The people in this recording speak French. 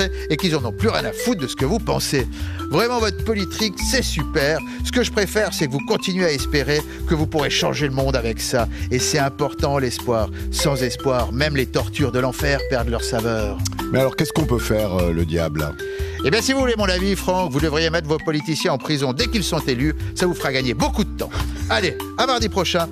rentrée et qu'ils en ont plus rien à foutre de ce que vous pensez. Vraiment, votre politique, c'est super. Ce que je préfère, c'est que vous continuez à espérer que vous pourrez changer le monde avec ça. Et c'est important, l'espoir. Sans espoir, même les tortures de l'enfer perdent leur saveur. Mais alors, qu'est-ce qu'on peut faire, le diable ? Eh bien, si vous voulez mon avis, Franck, vous devriez mettre vos politiciens en prison dès qu'ils sont élus. Ça vous fera gagner beaucoup de temps. Allez, à mardi prochain